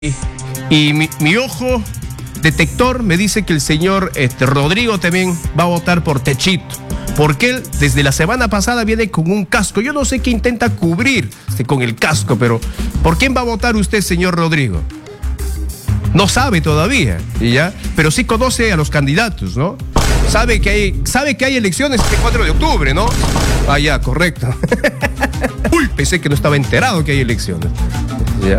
Y mi ojo detector me dice que el señor Rodrigo también va a votar por Techito, porque él desde la semana pasada viene con un casco. Yo no sé qué intenta cubrir con el casco, pero ¿por quién va a votar usted, señor Rodrigo? No sabe todavía, ¿ya? Pero sí conoce a los candidatos, ¿no? Sabe que hay elecciones este 4 de octubre, ¿no? Ah, ya, correcto. Uy, pensé que no estaba enterado que hay elecciones. Ya.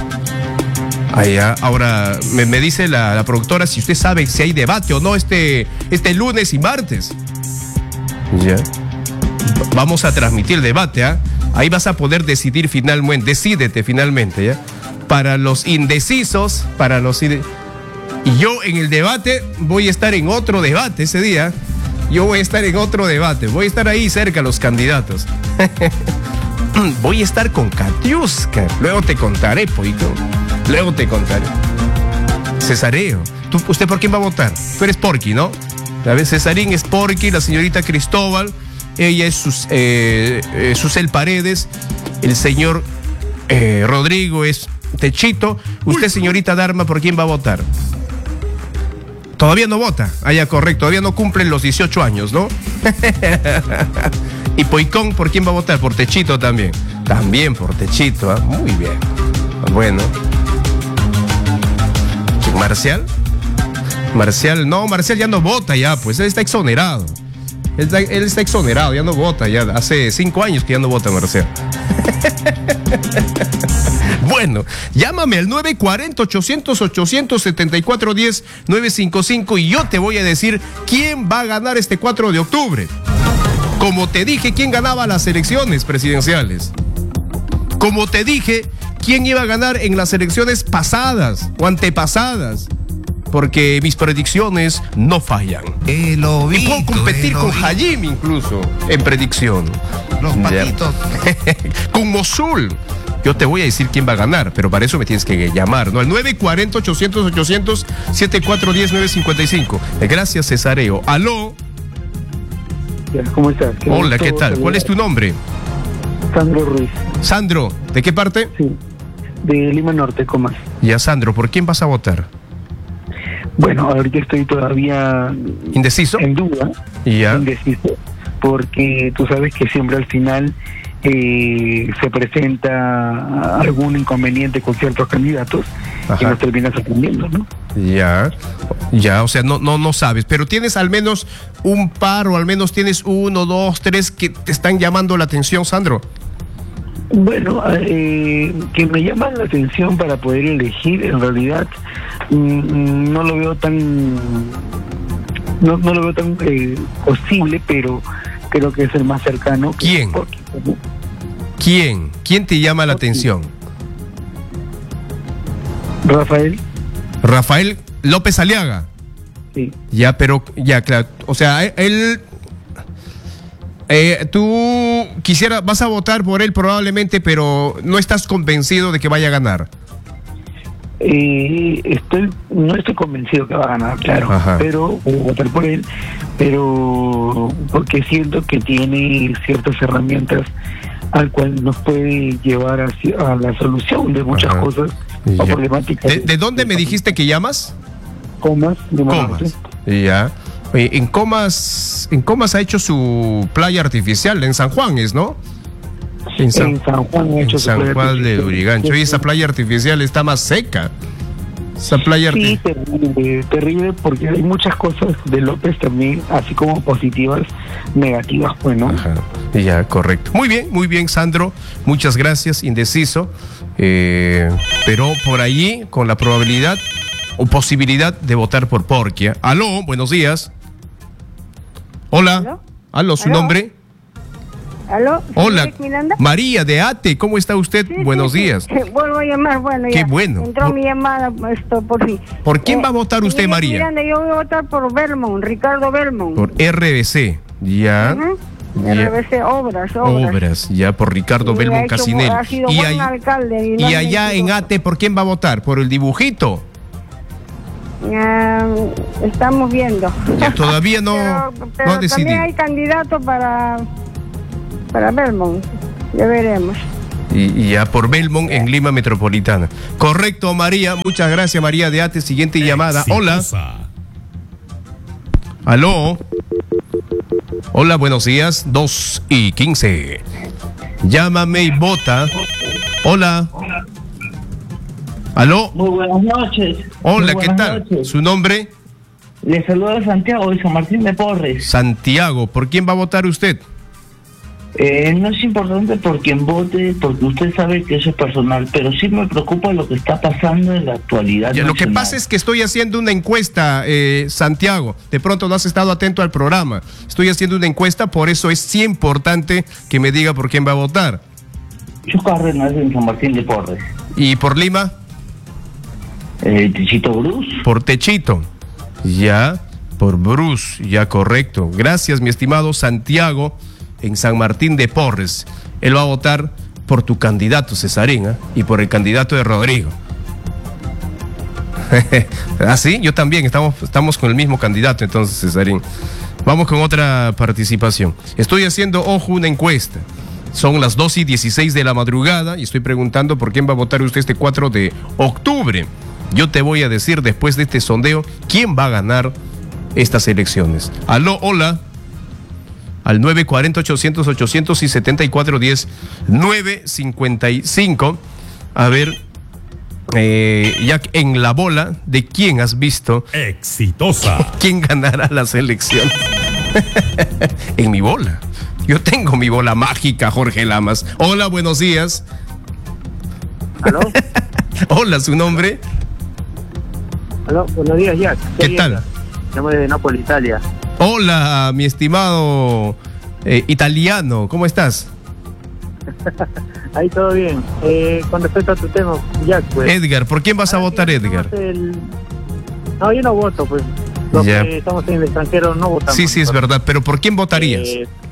Ahora me dice la productora si usted sabe si hay debate o no este lunes y martes. Ya. Vamos a transmitir el debate, ¿ah? Ahí vas a poder decidir finalmente, decídete finalmente, ¿ya? Para los indecisos, y yo en el debate voy a estar en otro debate ese día. Yo voy a estar en otro debate, voy a estar ahí cerca a los candidatos. Voy a estar con Katiuska. Luego te contaré, Poito. Luego te contaré. Cesareo. ¿Usted por quién va a votar? Tú eres Porky, ¿no? A ver, Cesarín es Porky, la señorita Cristóbal. Ella es Susel Paredes. El señor Rodrigo es Techito. Usted, señorita Dharma, ¿por quién va a votar? Todavía no vota. Ah, ya, correcto. Todavía no cumplen los 18 años, ¿no? Y Poicón, ¿por quién va a votar? Por Techito también. También por Techito, ¿eh? Muy bien. Bueno. ¿Marcial? No, Marcial ya no vota ya, pues él está exonerado. Él está exonerado, ya no vota, ya hace 5 años que ya no vota Marcial. Bueno, llámame al 940-800-874-10-955 y yo te voy a decir quién va a ganar este 4 de octubre. Como te dije quién ganaba las elecciones presidenciales. Como te dije quién iba a ganar en las elecciones pasadas o antepasadas. Porque mis predicciones no fallan. Y puedo competir con Hajim incluso en predicción. Los patitos. Con Mosul. Yo te voy a decir quién va a ganar, pero para eso me tienes que llamar, ¿no? Al 940-800-800-7410-955. Gracias, Cesareo. ¿Aló? ¿Cómo estás? Hola, ¿qué tal? ¿Cuál es tu nombre? Sandro Ruiz. Sandro, ¿de qué parte? Sí, de Lima Norte, Comas. Ya, Sandro, ¿por quién vas a votar? Bueno, ahorita estoy todavía... ¿Indeciso? En duda. Ya. Indeciso, porque tú sabes que siempre al final se presenta algún inconveniente con ciertos candidatos. Ajá. Que nos termina sorprendiendo, ¿no? Ya, o sea, no sabes, pero tienes al menos un par o al menos tienes 1, 2, 3 que te están llamando la atención, Sandro. Bueno, que me llaman la atención para poder elegir, en realidad no lo veo tan posible, pero creo que es el más cercano. ¿Quién? ¿Quién te llama la atención? Rafael López Aliaga. Sí. Ya, pero, ya, claro, o sea, él... tú vas a votar por él probablemente, pero no estás convencido de que vaya a ganar. No estoy convencido que va a ganar, claro. Ajá. Pero voy a votar por él, pero porque siento que tiene ciertas herramientas al cual nos puede llevar a la solución de muchas Ajá. cosas o problemáticas. ¿De dónde me dijiste que llamas? Comas. Ya. En Comas ha hecho su playa artificial, en San Juan ¿no? En San Juan ha hecho su playa artificial. En San Juan de Lurigancho. Y esa playa artificial está más seca. Esa playa terrible, porque hay muchas cosas de López también, así como positivas, negativas, pues, ¿no? Ajá. Ya, correcto. Muy bien, Sandro. Muchas gracias, indeciso. Pero por allí, con la probabilidad o posibilidad de votar por Porquia. Aló, buenos días. Hola. ¿Aló, su nombre? ¿Aló? Hola, María de Ate, ¿cómo está usted? Sí, Buenos días. Vuelvo a llamar, bueno, ya. Qué bueno. Entró mi llamada, por fin. ¿Por quién va a votar usted, María? Miranda, yo voy a votar por Belmont, Ricardo Belmont. Por RBC, ya. RBC, obras. Ya, por Ricardo Belmont Casinelli. Ha sido buen alcalde. Y allá en Ate, ¿por quién va a votar? ¿Por el dibujito? Estamos viendo. Ya, todavía no ha decidido. También hay candidato para Belmont. Ya veremos. Y ya por Belmont en Lima Metropolitana. Correcto, María. Muchas gracias, María de Ate. Siguiente llamada. Hola. Aló. Hola, buenos días. 2:15. Llámame y vota. Hola. ¿Aló? Muy buenas noches. Hola, ¿qué tal? Noches. ¿Su nombre? Le saluda Santiago de San Martín de Porres. Santiago, ¿por quién va a votar usted? No es importante por quien vote, porque usted sabe que eso es personal, pero sí me preocupa lo que está pasando en la actualidad. Ya, lo que pasa es que estoy haciendo una encuesta, Santiago. De pronto no has estado atento al programa. Estoy haciendo una encuesta, por eso es importante que me diga por quién va a votar. Yo Cárdenas en San Martín de Porres. ¿Y por Lima? Techito Bruce. Por Techito. Ya, por Bruce, ya correcto. Gracias, mi estimado Santiago, en San Martín de Porres. Él va a votar por tu candidato, Cesarín, y por el candidato de Rodrigo. ¿Ah, sí? Yo también, estamos con el mismo candidato, entonces, Cesarín. Vamos con otra participación. Estoy haciendo, ojo, una encuesta. Son las 2:16 de la madrugada y estoy preguntando por quién va a votar usted este 4 de octubre. Yo te voy a decir después de este sondeo quién va a ganar estas elecciones. Aló, hola. Al 940-800-800 y 7410-955. A ver, ya en la bola, ¿de quién has visto? Exitosa. ¿Quién ganará las elecciones? En mi bola. Yo tengo mi bola mágica, Jorge Lamas. Hola, buenos días. ¿Aló? Hola, ¿su nombre? Aló, buenos días, Jack. ¿Qué tal? Llamo desde Nápoles, Italia. Hola, mi estimado italiano, ¿cómo estás? Ahí todo bien. Con respecto a tu tema, Jack, pues... Edgar, ¿por quién vas a votar, Edgar? No, yo no voto, pues. Los que estamos en el extranjero no votamos. Sí, es verdad, pero ¿por quién votarías?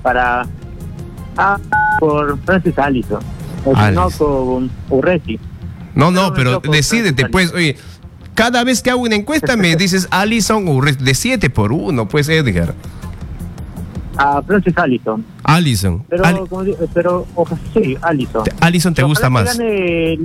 Por Francis Allison. O si no, con Urresti. No, pero decídete, pues, oye... Cada vez que hago una encuesta me dices Allison o Urresti. Decídete por uno, pues, Edgar. Francis Allison. Allison. Sí, Allison. Allison te gusta más. Sí,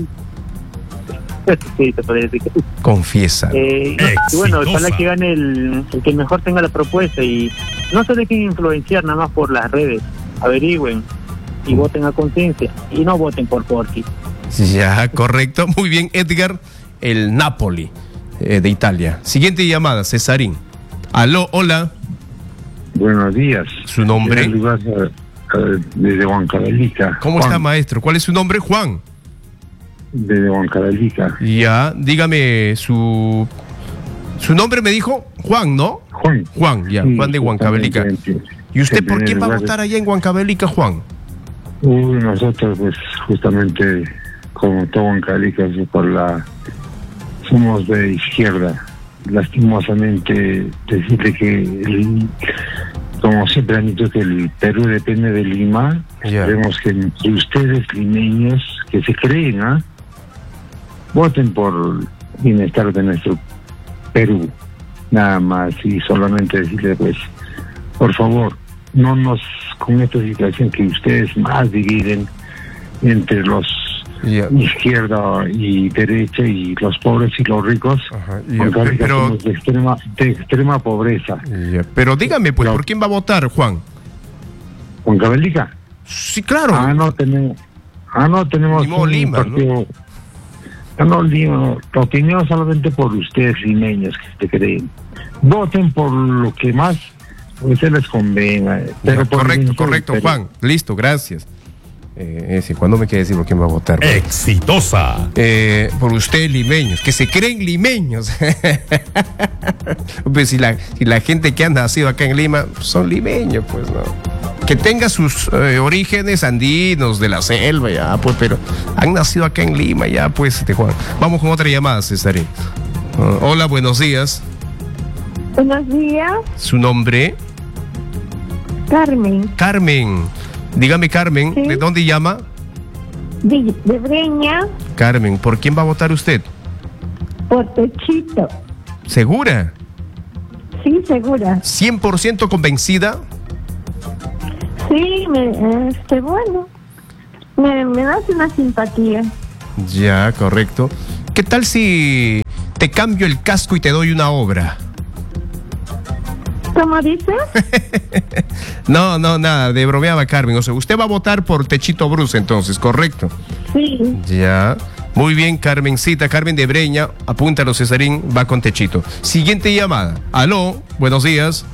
te podría decir. Confiesa. Bueno, ojalá que gane el que mejor tenga la propuesta y no se dejen influenciar nada más por las redes. Averigüen y voten a conciencia y no voten por Porky. Ya, correcto. Muy bien, Edgar. El Napoli de Italia. Siguiente llamada, Cesarín. Aló, hola. Buenos días. ¿Su nombre? Desde Huancavelica. ¿Cómo está, maestro? ¿Cuál es su nombre? Juan. Desde Huancavelica. Ya, dígame su nombre, me dijo Juan, ¿no? Juan, ya, sí, Juan de Huancavelica. ¿Y usted por quién va a votar allá en Huancavelica, Juan? Nosotros, pues, justamente, como todo Huancavelica, somos de izquierda. Lastimosamente, decirle que, como siempre han dicho, que el Perú depende de Lima. Esperemos que entre ustedes, limeños, que se creen, voten por el bienestar de nuestro Perú. Nada más, y solamente decirle, pues, por favor, no nos, con esta situación que ustedes más dividen entre los izquierda y derecha y los pobres y los ricos, pero de extrema pobreza. Pero dígame, pues, ¿por quién va a votar, Juan? ¿Huancavelica? Sí, claro. No tenemos Lima, partido. No, Lima, opinión solamente por ustedes, limeños, que se creen. Voten por lo que más se les convenga. Pero correcto, Juan. Listo, gracias. Cuando me quiere decir por quién va a votar. Exitosa. Por usted, limeños, que se creen limeños. Pues si la gente que ha nacido acá en Lima son limeños, pues no. Que tenga sus orígenes andinos, de la selva, ya, pues, pero han nacido acá en Lima, ya, pues, Juan. Vamos con otra llamada, Cesarín. Hola, buenos días. Buenos días. ¿Su nombre? Carmen. Carmen. Dígame, Carmen, ¿sí? ¿De dónde llama? De Breña. Carmen, ¿por quién va a votar usted? Por Techito. ¿Segura? Sí, segura. ¿100% convencida? Sí, bueno. Me das una simpatía. Ya, correcto. ¿Qué tal si te cambio el casco y te doy una obra? ¿Cómo dices? No, nada, de bromeaba Carmen. O sea, usted va a votar por Techito Bruce entonces, ¿correcto? Sí. Ya. Muy bien, Carmencita, Carmen de Breña, apúntalo, Cesarín, va con Techito. Siguiente llamada. Aló, buenos días.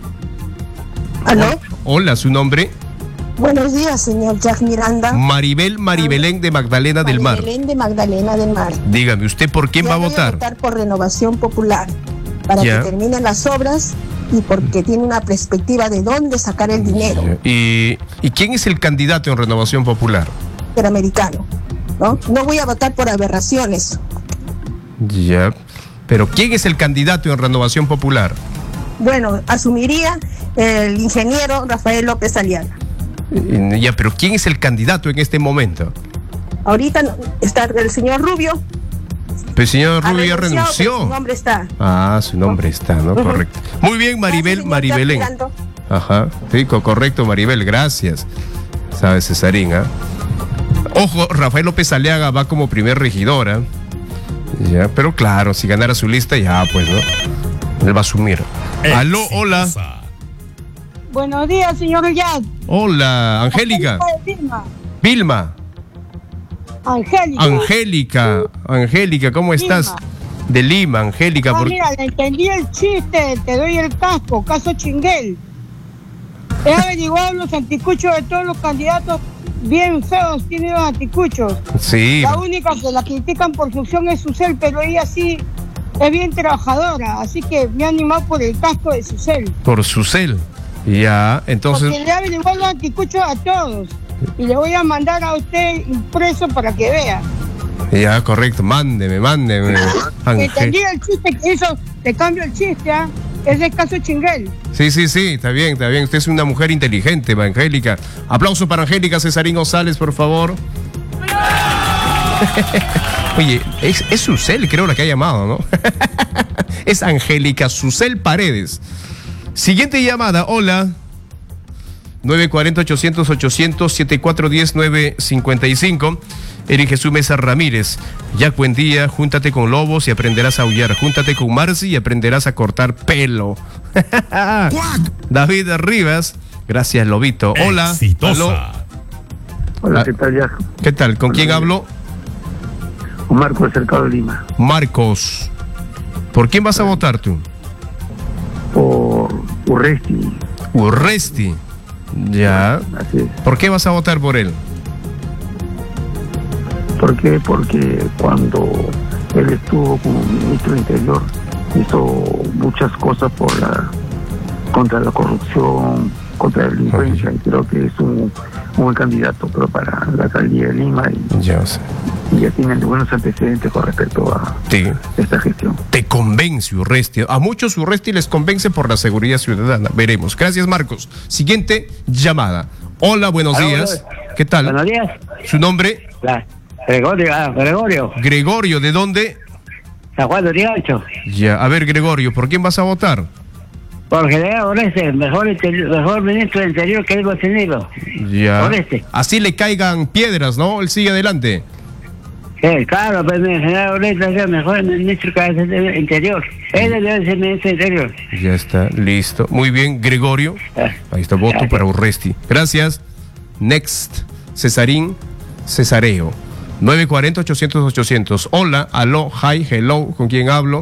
¿Aló? Hola, ¿su nombre? Buenos días, señor Jack Miranda. Maribelén de Magdalena del Mar. Maribelén de Magdalena del Mar. Dígame, ¿usted por quién va a votar? Voy a votar por Renovación Popular, para que terminen las obras y porque tiene una perspectiva de dónde sacar el dinero. ¿Y quién es el candidato en Renovación Popular? Interamericano, ¿no? No voy a votar por aberraciones. Ya, pero ¿quién es el candidato en Renovación Popular? Bueno, asumiría el ingeniero Rafael López Aliaga. Ya, pero ¿quién es el candidato en este momento? Ahorita está el señor Rubio. Pero el señor Rubio ya renunció. Su nombre está. Ah, su nombre está, ¿no? Correcto. Muy bien, Maribelén. Ajá, sí, correcto, Maribel, gracias. Sabes, Cesarín, ¿ah? Ojo, Rafael López Aliaga va como primer regidora. Ya, pero claro, si ganara su lista, ya, pues, ¿no? Él va a asumir. Aló, hola. Buenos días, señor Jack. Hola, Angélica. Vilma. Angélica, ¿cómo estás? De Lima, Angélica. Mira, le entendí el chiste, te doy el casco, caso Chinguel. He averiguado los anticuchos de todos los candidatos, bien feos tienen los anticuchos. Sí. La única que la critican por su acción es Susel, pero ella sí es bien trabajadora, así que me ha animado por el casco de Susel. Por Susel. Ya, entonces. Porque le ha averiguado los anticuchos a todos. Y le voy a mandar a usted impreso para que vea. Ya, correcto, mándeme. Entendí el chiste que hizo, te cambio el chiste, ¿ah? Es el caso Chinguel. Sí, está bien. Usted es una mujer inteligente, Angélica. Aplauso para Angélica Cesarín González, por favor. Oye, es Susel, creo, la que ha llamado, ¿no? Es Angélica Susel Paredes. Siguiente llamada, hola. 940-800-800-7410-955. Eric Jesús Mesa Ramírez. Jack, buen día. Júntate con lobos y aprenderás a aullar. Júntate con Marci y aprenderás a cortar pelo. David Rivas. Gracias, Lobito. Hola. Hola, ¿qué tal, Jack? ¿Qué tal? ¿Con quién hablo? Con Marcos, del Cercado de Lima. Marcos. ¿Por quién vas a votar tú? Por Urresti. Urresti. Ya. Así es. ¿Por qué vas a votar por él? ¿Por qué? Porque cuando él estuvo como ministro del Interior hizo muchas cosas contra la corrupción, contra la delincuencia, y creo que es un buen candidato, pero para la alcaldía de Lima y ya tienen buenos antecedentes con respecto a esta gestión. Te convence Urresti. A muchos Urresti les convence por la seguridad ciudadana. Veremos. Gracias, Marcos. Siguiente llamada. Hola, buenos días. ¿Qué tal? Buenos días. ¿Su nombre? Gregorio. Gregorio, ¿de dónde? San Juan de Urigancho. Ya, a ver, Gregorio, ¿por quién vas a votar? Por general Oreste, mejor ministro del Interior que hemos tenido. Ya. Oreste. Así le caigan piedras, ¿no? Él sigue adelante. Sí, claro, pero el general Oreste es el mejor ministro del Interior. Él debe ser ministro del Interior. Ya está, listo. Muy bien, Gregorio. Ahí está, voto para Urresti. Gracias. Next, Cesarín Cesareo. 940-800-800. Hola, aló, hi, hello, ¿con quién hablo?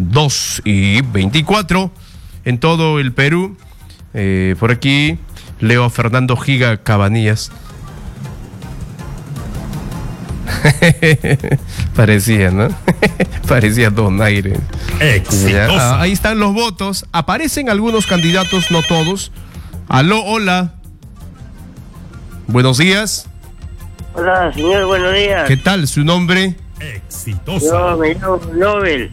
2:24 en todo el Perú. Por aquí, Leo Fernando Giga Cabanillas. Parecía, ¿no? Parecía Donaire. Ahí están los votos. Aparecen algunos candidatos, no todos. Aló, hola. Buenos días. Hola, señor, buenos días. ¿Qué tal? ¿Su nombre? Exitosa. Yo me llamo Nobel.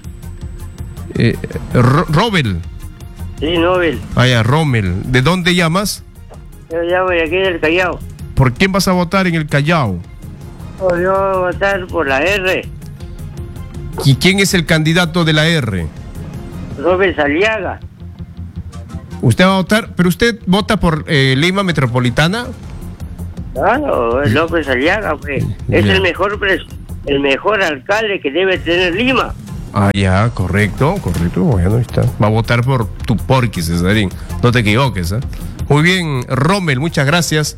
Robel. Sí, Nobel. Vaya, Rommel. ¿De dónde llamas? Yo llamo de aquí del Callao. ¿Por quién vas a votar en el Callao? Yo voy a votar por la R. ¿Y quién es el candidato de la R? Robert Aliaga. ¿Usted va a votar? ¿Pero usted vota por Lima Metropolitana? Claro, López Aliaga, pues. Es el mejor alcalde que debe tener Lima. Ah, ya, correcto. Bueno, ahí está. Va a votar por tu porqui, Cesarín. No te equivoques, ¿eh? Muy bien, Rommel, muchas gracias.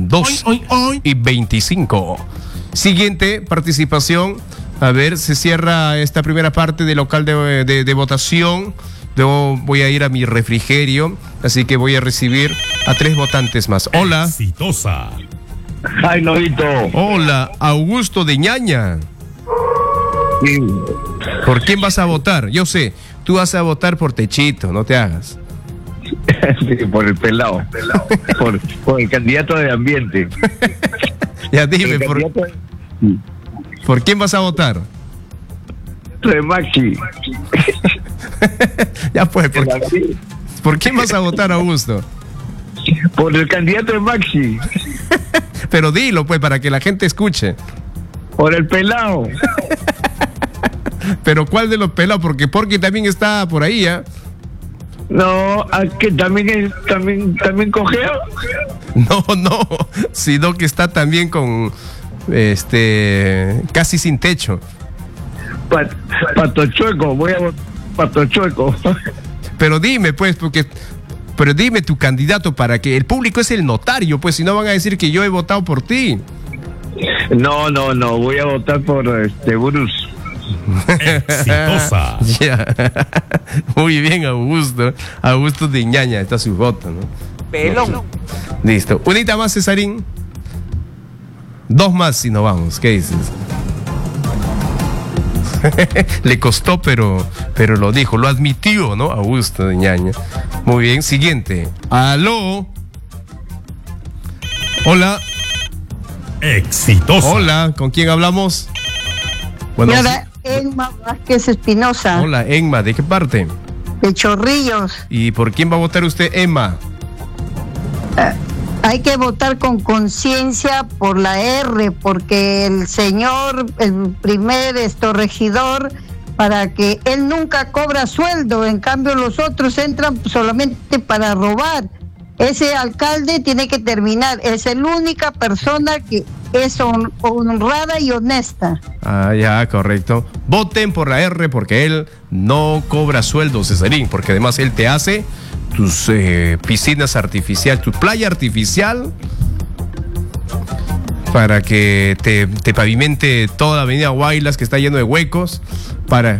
2:25. Siguiente participación. A ver, se cierra esta primera parte del local de votación. Luego voy a ir a mi refrigerio, así que voy a recibir a 3 votantes más. Hola. Exitosa. Ay, Novito. Hola, Augusto de Ñaña. Sí. ¿Por quién vas a votar? Yo sé, tú vas a votar por Techito, no te hagas. Sí, por el pelado. por el candidato de ambiente. Ya dime, ¿por quién vas a votar? De Maxi. Ya pues, ¿por quién vas a votar, Augusto? Por el candidato de Maxi. Pero dilo, pues, para que la gente escuche. Por el pelado. Pero ¿cuál de los pelados? Porque también está por ahí, ¿eh? No, que también cogeo. No, sino que está también con casi sin techo. Pato Chueco, voy a votar Pato Chueco. Pero dime, pues, pero dime tu candidato para que el público es el notario, pues, si no van a decir que yo he votado por ti. No, voy a votar por Bruce. Exitosa. Yeah. Muy bien, Augusto de Ñaña, está su voto, ¿no? Pelón. Listo. Unita más, Cesarín. 2 más y nos vamos. ¿Qué dices? Le costó, pero lo dijo, lo admitió, ¿no? Augusto de Ñaña. Muy bien, siguiente. Aló. Hola. Exitosa. Hola, ¿con quién hablamos? Bueno, señora Emma Vázquez Espinosa. Hola, Emma, ¿de qué parte? De Chorrillos. ¿Y por quién va a votar usted, Emma? Hay que votar con conciencia por la R, porque el primer regidor, para que él nunca cobra sueldo, en cambio los otros entran solamente para robar. Ese alcalde tiene que terminar, es la única persona que es honrada y honesta. Ah, ya, correcto. Voten por la R porque él no cobra sueldo, Cesarín, porque además él te hace tus piscinas artificiales, tu playa artificial, para que te pavimente toda la avenida Guaylas, que está lleno de huecos, para...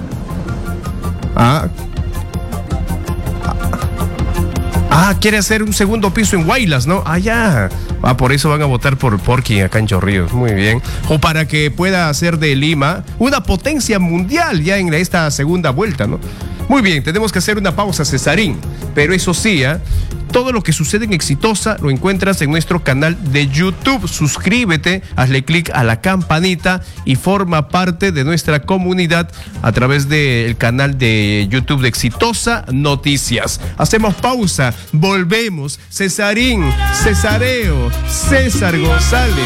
quiere hacer un segundo piso en Guaylas, ¿no? Ya. Por eso van a votar por Porqui acá en Chorrillos. Muy bien. O para que pueda hacer de Lima una potencia mundial ya en esta segunda vuelta, ¿no? Muy bien, tenemos que hacer una pausa, Cesarín. Pero eso sí, todo lo que sucede en Exitosa lo encuentras en nuestro canal de YouTube. Suscríbete, hazle clic a la campanita y forma parte de nuestra comunidad a través del canal de YouTube de Exitosa Noticias. Hacemos pausa, volvemos. Cesarín, Cesareo, César González.